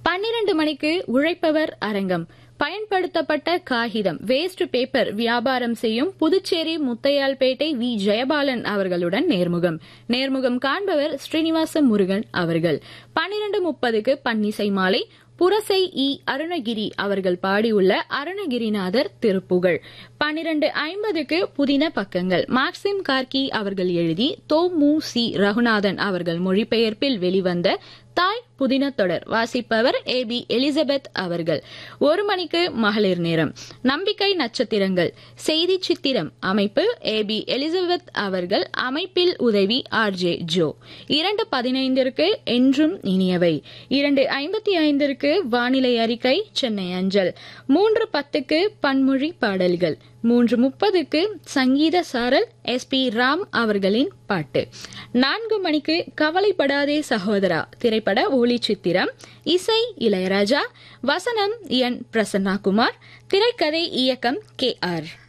12 மணிக்கு உழைப்பவர் அரங்கம். பயன்படுத்தப்பட்ட காகிதம் வேஸ்ட் பேப்பர் வியாபாரம் செய்யும் புதுச்சேரி முத்தையால்பேட்டை வி ஜெயபாலன் அவர்களுடன் நேர்முகம் காண்பவர் ஸ்ரீனிவாச முருகன் அவர்கள். 12:30க்கு பன்னிசை மாலை. புரசை இ அருணகிரி அவர்கள் பாடியுள்ள அருணகிரிநாதர் திருப்புகழ். 12:50க்கு புதின பக்கங்கள். மாக்சிம் கார்கி அவர்கள் எழுதி தோமு சி ரகுநாதன் அவர்கள் மொழிபெயர்ப்பில் வெளிவந்த தாய் புதின தொடர் வாசிப்பவர் ஏபி எலிசபெத் அவர்கள். 1 மணிக்கு மகளிர் நேரம். நம்பிக்கை நட்சத்திரங்கள் செய்தி சித்திரம் அமைப்பு ஏபி எலிசபெத் அவர்கள், அமைப்பில் உதவி ஆர்ஜே ஜோ. 2:15ற்கு என்றும் இனியவை. 2:55ற்கு வானிலை அறிக்கை சென்னை அஞ்சல். 3:10க்கு பன்மொழி பாடல்கள். 3:30க்கு சங்கீத சாரல் SP ராம் அவர்களின் பாட்டு. 4 மணிக்கு கவலைப்படாதே சகோதரா திரைப்பட ஒளிச்சித்திரம். இசை இளையராஜா, வசனம் என் பிரசன்னா குமார், திரைக்கதை இயக்கம் KR.